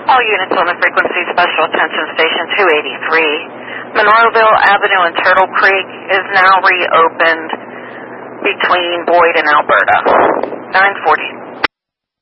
All units on the frequency, special attention station 283. Monroeville Avenue and Turtle Creek is now reopened between Boyd and Alberta. 940.